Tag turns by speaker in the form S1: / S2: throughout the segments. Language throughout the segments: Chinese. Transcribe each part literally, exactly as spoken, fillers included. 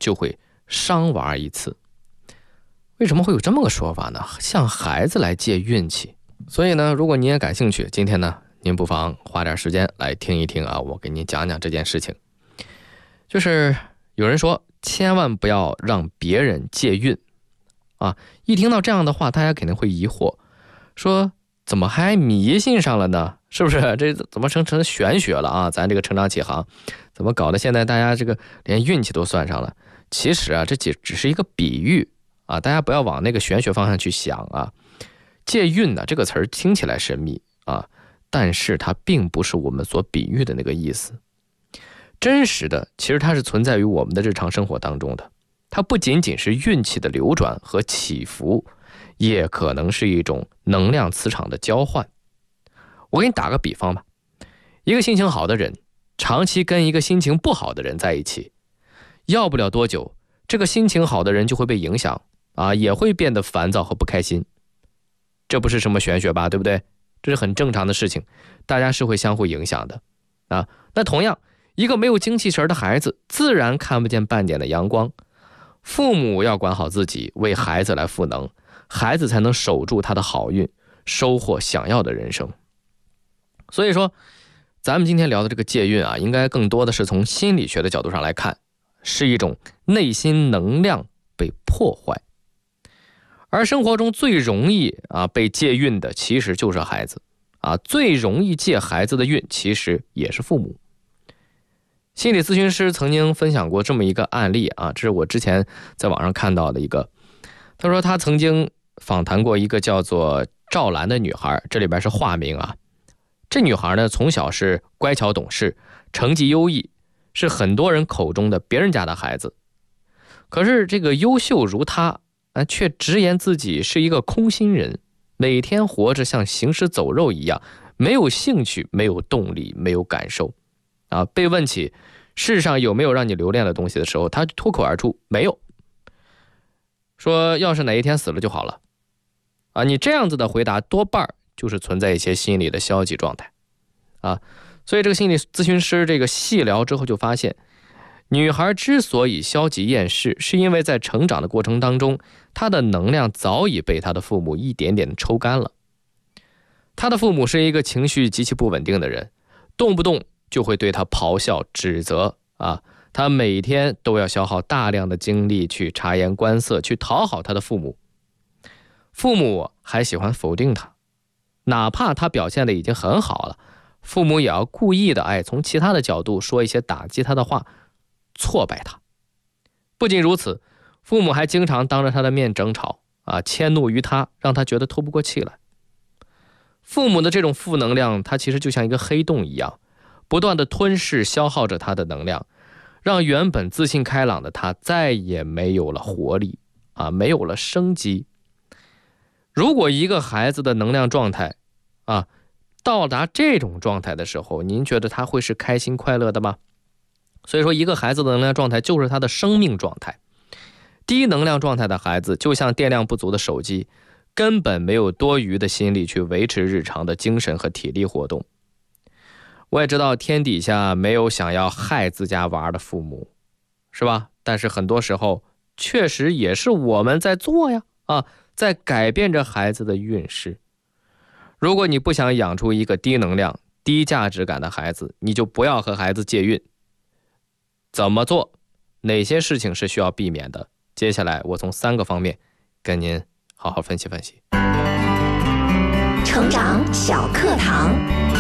S1: 就会伤娃一次。为什么会有这么个说法呢？向孩子来借运气。所以呢，如果您也感兴趣，今天呢，您不妨花点时间来听一听啊，我给您讲讲这件事情。就是有人说，千万不要让别人借运啊！一听到这样的话，大家肯定会疑惑，说怎么还迷信上了呢？是不是？这怎么成成玄学了啊？咱这个成长启航，怎么搞得现在大家这个连运气都算上了？其实啊，这只只是一个比喻啊，大家不要往那个玄学方向去想啊。借运呢，这个词儿听起来神秘啊，但是它并不是我们所比喻的那个意思。真实的，其实它是存在于我们的日常生活当中的。它不仅仅是运气的流转和起伏，也可能是一种能量磁场的交换。我给你打个比方吧，一个心情好的人，长期跟一个心情不好的人在一起，要不了多久，这个心情好的人就会被影响啊，也会变得烦躁和不开心。这不是什么玄学吧，对不对？这是很正常的事情，大家是会相互影响的啊。那同样，一个没有精气神的孩子，自然看不见半点的阳光。父母要管好自己，为孩子来赋能，孩子才能守住他的好运，收获想要的人生。所以说，咱们今天聊的这个借运啊，应该更多的是从心理学的角度上来看，是一种内心能量被破坏。而生活中最容易啊被借运的，其实就是孩子啊，最容易借孩子的运，其实也是父母。心理咨询师曾经分享过这么一个案例啊，这是我之前在网上看到的一个。他说他曾经访谈过一个叫做赵兰的女孩，这里边是化名啊。这女孩呢，从小是乖巧懂事，成绩优异，是很多人口中的别人家的孩子。可是这个优秀如她啊，却直言自己是一个空心人，每天活着像行尸走肉一样，没有兴趣，没有动力，没有感受啊。被问起世上有没有让你留恋的东西的时候，他脱口而出没有，说要是哪一天死了就好了啊。你这样子的回答多半就是存在一些心理的消极状态啊。所以这个心理咨询师这个细聊之后就发现，女孩之所以消极厌世，是因为在成长的过程当中，她的能量早已被她的父母一点点的抽干了。她的父母是一个情绪极其不稳定的人，动不动就会对她咆哮指责啊，她每天都要消耗大量的精力去察言观色，去讨好她的父母。父母还喜欢否定她，哪怕她表现的已经很好了，父母也要故意的哎，从其他的角度说一些打击她的话，挫败她。不仅如此，父母还经常当着她的面争吵啊，迁怒于她，让她觉得透不过气来。父母的这种负能量，它其实就像一个黑洞一样，不断的吞噬消耗着她的能量，让原本自信开朗的她再也没有了活力啊，没有了生机。如果一个孩子的能量状态啊到达这种状态的时候，您觉得他会是开心快乐的吗？所以说，一个孩子的能量状态就是他的生命状态。低能量状态的孩子就像电量不足的手机，根本没有多余的心力去维持日常的精神和体力活动。我也知道天底下没有想要害自家娃的父母，是吧？但是很多时候确实也是我们在做呀啊，在改变着孩子的运势。如果你不想养出一个低能量、低价值感的孩子，你就不要和孩子借运。怎么做？哪些事情是需要避免的？接下来我从三个方面跟您好好分析分析。
S2: 成长小课堂，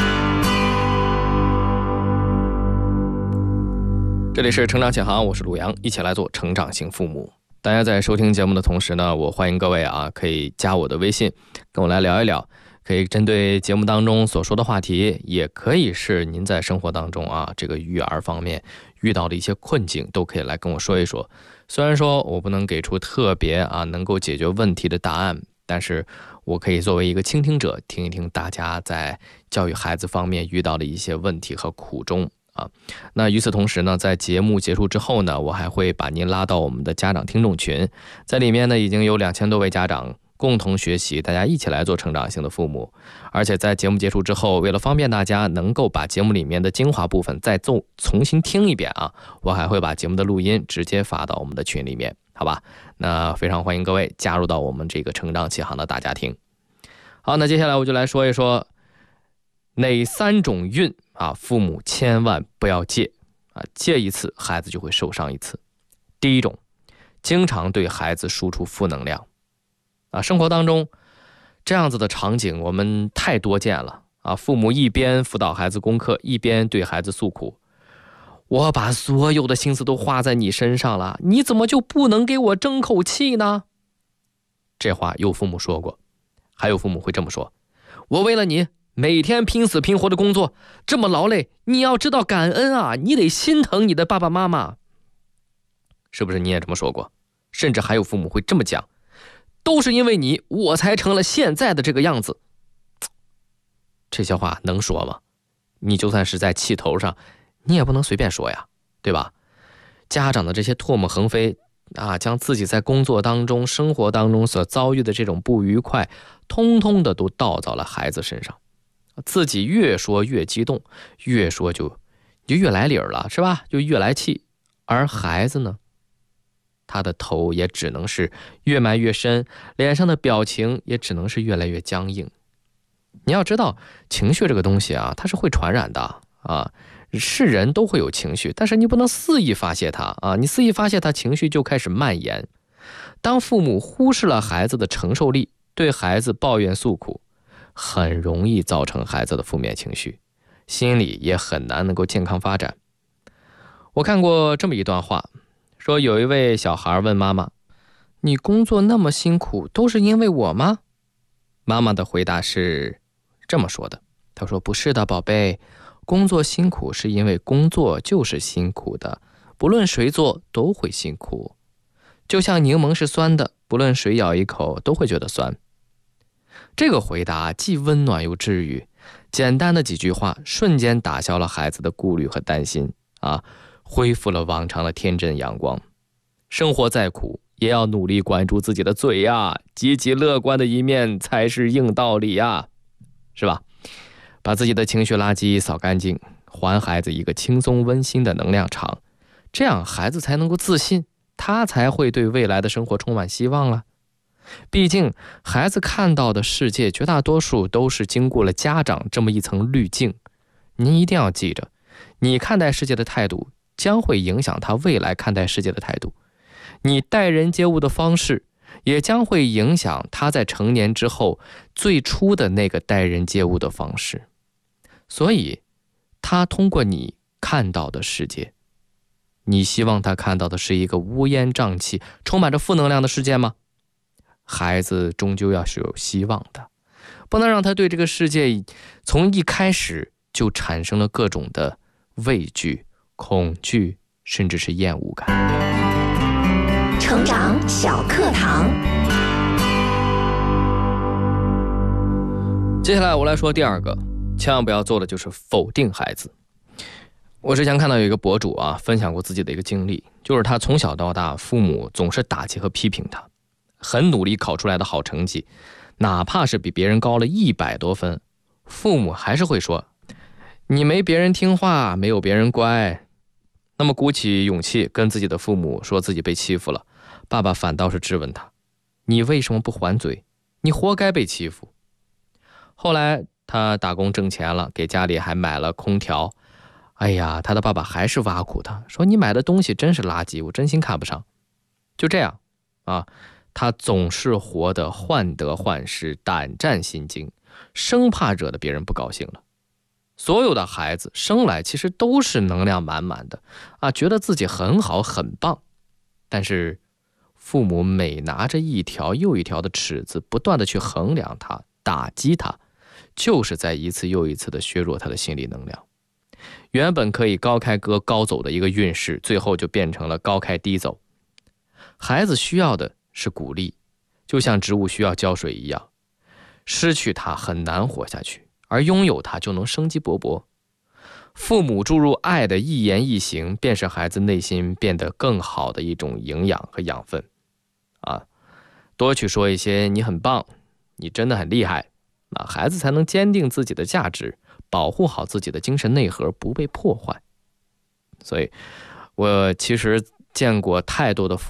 S1: 这里是成长启航，我是鲁阳，一起来做成长型父母。大家在收听节目的同时呢，我欢迎各位啊，可以加我的微信，跟我来聊一聊。可以针对节目当中所说的话题，也可以是您在生活当中啊，这个育儿方面遇到的一些困境，都可以来跟我说一说。虽然说我不能给出特别啊能够解决问题的答案，但是我可以作为一个倾听者，听一听大家在教育孩子方面遇到的一些问题和苦衷啊。那与此同时呢，在节目结束之后呢，我还会把您拉到我们的家长听众群，在里面呢已经有两千多位家长共同学习，大家一起来做成长型的父母。而且在节目结束之后，为了方便大家能够把节目里面的精华部分再重重新听一遍啊，我还会把节目的录音直接发到我们的群里面，好吧？那非常欢迎各位加入到我们这个成长启航的大家庭。好，那接下来我就来说一说哪三种运啊，父母千万不要借啊，借一次孩子就会受伤一次。第一种，经常对孩子输出负能量啊，生活当中这样子的场景我们太多见了啊！父母一边辅导孩子功课，一边对孩子诉苦，我把所有的心思都花在你身上了，你怎么就不能给我争口气呢？这话有父母说过，还有父母会这么说，我为了你每天拼死拼活的工作，这么劳累，你要知道感恩啊，你得心疼你的爸爸妈妈。是不是你也这么说过？甚至还有父母会这么讲，都是因为你，我才成了现在的这个样子。这些话能说吗？你就算是在气头上，你也不能随便说呀，对吧？家长的这些唾沫横飞啊，将自己在工作当中、生活当中所遭遇的这种不愉快，通通的都倒到了孩子身上。自己越说越激动，越说就就越来理儿了，是吧？就越来气。而孩子呢，他的头也只能是越埋越深，脸上的表情也只能是越来越僵硬。你要知道，情绪这个东西啊，它是会传染的啊，是人都会有情绪，但是你不能肆意发泄它啊，你肆意发泄它，情绪就开始蔓延。当父母忽视了孩子的承受力，对孩子抱怨诉苦，很容易造成孩子的负面情绪，心理也很难能够健康发展。我看过这么一段话，说有一位小孩问妈妈，你工作那么辛苦，都是因为我吗？妈妈的回答是这么说的，她说不是的宝贝，工作辛苦是因为工作就是辛苦的，不论谁做都会辛苦。就像柠檬是酸的，不论谁咬一口都会觉得酸。这个回答既温暖又治愈，简单的几句话瞬间打消了孩子的顾虑和担心啊，恢复了往常的天真阳光。生活再苦，也要努力管住自己的嘴呀，积极乐观的一面才是硬道理呀，是吧？把自己的情绪垃圾扫干净，还孩子一个轻松温馨的能量场，这样孩子才能够自信，他才会对未来的生活充满希望了。毕竟孩子看到的世界绝大多数都是经过了家长这么一层滤镜，您一定要记着，你看待世界的态度将会影响他未来看待世界的态度，你待人接物的方式也将会影响他在成年之后最初的那个待人接物的方式。所以他通过你看到的世界，你希望他看到的是一个乌烟瘴气充满着负能量的世界吗？孩子终究要是有希望的，不能让他对这个世界从一开始就产生了各种的畏惧、恐惧，甚至是厌恶感。
S2: 成长小课堂，
S1: 接下来我来说第二个，千万不要做的就是否定孩子。我之前看到有一个博主啊，分享过自己的一个经历，就是他从小到大，父母总是打击和批评他，很努力考出来的好成绩，哪怕是比别人高了一百多分，父母还是会说你没别人听话，没有别人乖。那么鼓起勇气跟自己的父母说自己被欺负了，爸爸反倒是质问他，你为什么不还嘴？你活该被欺负。后来他打工挣钱了，给家里还买了空调，哎呀，他的爸爸还是挖苦他，说你买的东西真是垃圾，我真心看不上。就这样啊，他总是活得患得患失，胆战心惊，生怕惹得别人不高兴了。所有的孩子生来其实都是能量满满的啊，觉得自己很好很棒，但是父母每拿着一条又一条的尺子，不断的去衡量他，打击他，就是在一次又一次的削弱他的心理能量。原本可以高开高高走的一个运势，最后就变成了高开低走。孩子需要的是鼓励，就像植物需要浇水一样，失去它很难活下去，而拥有它就能生机勃勃。父母注入爱的一言一行，便是孩子内心变得更好的一种营养和养分啊。 多去说一些你很棒，你真的很厉害，那孩子才能坚定自己的价值，保护好自己的精神内核不被破坏。所以我其实见过太多的父